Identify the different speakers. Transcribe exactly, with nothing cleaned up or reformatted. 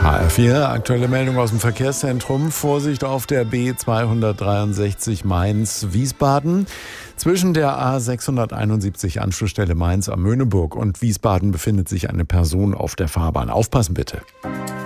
Speaker 1: H R vier, aktuelle Meldung aus dem Verkehrszentrum. Vorsicht auf der B zweihundertdreiundsechzig Mainz-Wiesbaden. Zwischen der A sechshunderteinundsiebzig Anschlussstelle Mainz am Möhneburg und Wiesbaden befindet sich eine Person auf der Fahrbahn. Aufpassen bitte.